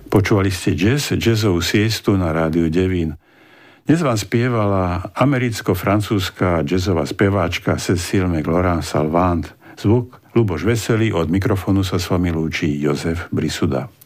Počúvali ste jazzovú siestu na rádiu Devín. Dnes vám spievala americko-francúzska jazzová speváčka Cécile McLaurin-Salvant. Zvuk Ľuboš Veselý, od mikrofónu sa s vami lúči Jozef Brisuda.